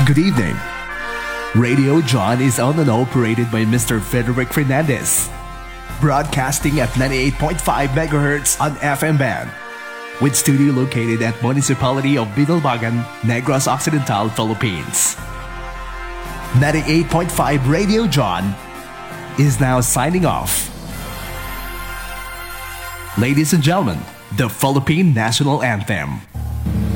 Good evening. Radio John is owned and operated by Mr. Frederick Fernandez, broadcasting at 98.5 MHz on FM band, with studio located at Municipality of Binalbagan, Negros Occidental, Philippines. 98.5 Radio John is now signing off. Ladies and gentlemen, the Philippine National Anthem.